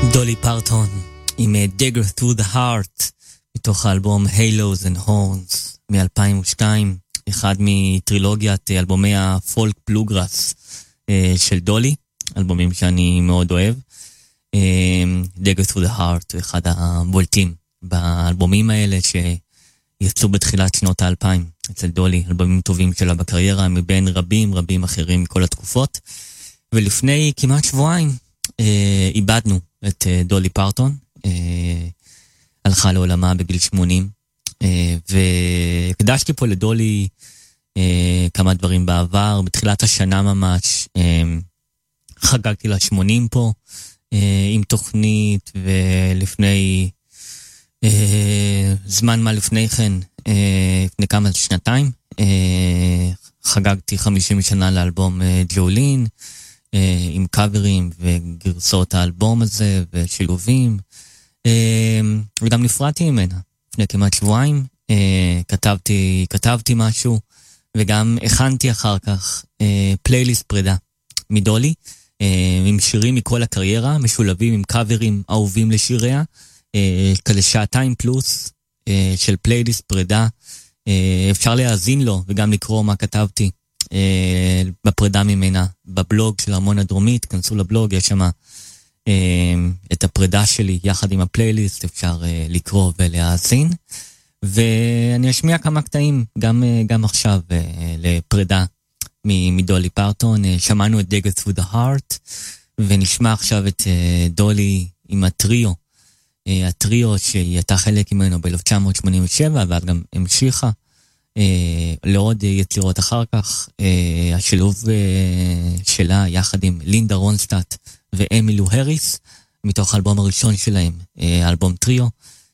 דולי פרטון עם Dagger Through the Heart מתוך האלבום Halos and Horns מ-2002, אחד מטרילוגיית אלבומי הפולק בלוגראס של דולי, אלבומים שאני מאוד אוהב. Dagger Through the Heart הוא אחד הבולטים באלבומים האלה שיצאו בתחילת שנות ה-2000 אצל דולי, אלבומים טובים שלה בקריירה מבין רבים אחרים מכל התקופות. ולפני כמעט שבועיים איבדנו את דולי פרטון, הלכה לעולמה בגיל 80, וקדשתי פה לדולי כמה דברים בעבר. בתחילת השנה ממש חגגתי לה 80 פה עם תוכנית, ולפני זמן מה לפני כן, לפני כמה שנתיים, חגגתי 50 שנה לאלבום ג'ולין, עם קאברים וגרסות האלבום הזה ושילובים, וגם נפרדתי ממנה לפני כמעט שבועיים. כתבתי משהו וגם הכנתי אחר כך פלייליסט פרידה מדולי, עם שירים מכל הקריירה משולבים עם קאברים אהובים לשיריה, כזה שעתיים פלוס של פלייליסט פרידה. אפשר להאזין לו וגם לקרוא מה כתבתי בפרידה ממנה בבלוג של ארמון הדרומית. כנסו לבלוג, יש שם את הפרידה שלי יחד עם הפלייליסט, אפשר לקרוא ולהאזין. ואני אשמיע כמה קטעים גם עכשיו לפרידה מדולי פרטון. שמענו את Dagger Through the Heart, ונשמע עכשיו את דולי עם הטריו שהיא הייתה חלק ממנו ב-1987, ואז גם המשיכה לעוד יצירות אחר כך. השילוב שלה יחד עם לינדה רונסטאט ואמילו הריס מתוך האלבום הראשון שלהם, אלבום טריו,